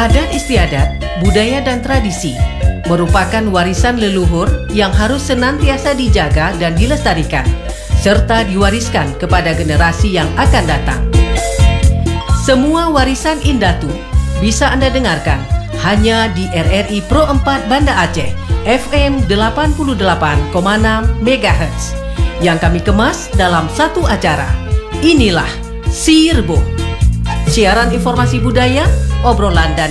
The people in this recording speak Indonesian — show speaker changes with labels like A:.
A: Adat istiadat, budaya dan tradisi merupakan warisan leluhur yang harus senantiasa dijaga dan dilestarikan, serta diwariskan kepada generasi yang akan datang. Semua warisan Indatu bisa Anda dengarkan hanya di RRI Pro 4 Banda Aceh, FM 88,6 MHz, yang kami kemas dalam satu acara. Inilah Si Rebo. Siaran informasi budaya, obrolan dan